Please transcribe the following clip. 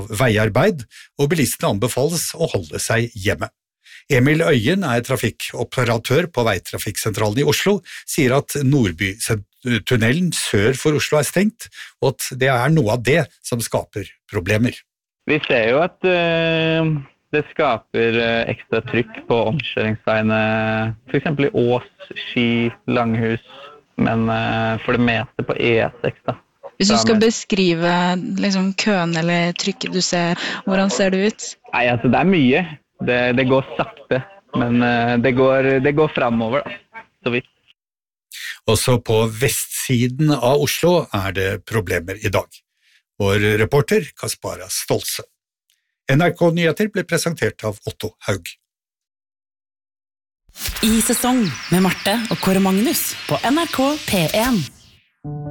veiarbeid, og bilistene anbefales å holde seg hjemme. Emil Øyen trafikkoperatør på Veitrafikksentralen i Oslo, sier at Nordbytunnelen sør for Oslo stengt, og at det noe av det som skaper problemer. Vi ser jo at det skaper ekstra trykk på omkjøringsveiene, for eksempel i Ås, Ski, Langhus, men for det meste på E6 da. Hvis du skal beskrive liksom, køen eller trykket du ser, hvordan ser det ut? Nei, altså det mye. Det går sakte, men det går fremover da, så vidt. Også på vestsiden av Oslo det problemer i dag. Vår reporter Kaspara Stolse. NRK Nyheter ble presentert av Otto Haug. I sesong med Marte og Kåre Magnus på NRK P1.